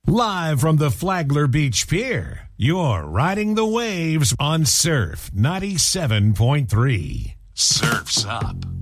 Live from the Flagler Beach Pier, you're riding the waves on Surf 97.3. Surf's Up.